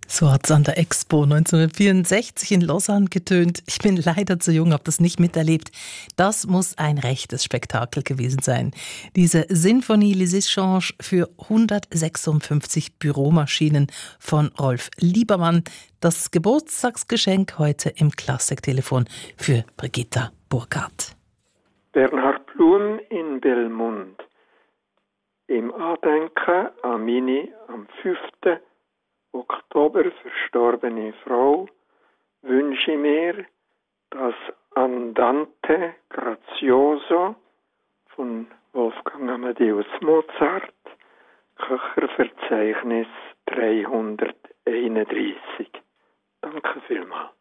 So hat es an der Expo 1964 in Lausanne getönt. Ich bin leider zu jung, habe das nicht miterlebt. Das muss ein rechtes Spektakel gewesen sein. Diese Sinfonie Les Échanges für 156 Büromaschinen von Rolf Liebermann. Das Geburtstagsgeschenk heute im Klassiktelefon für Brigitta Burkhardt. Bernhard Blum in Belmont. Im Andenken an meine am 5. Oktober verstorbene Frau wünsche ich mir das Andante Grazioso von Wolfgang Amadeus Mozart, Köcherverzeichnis 331. Danke vielmals.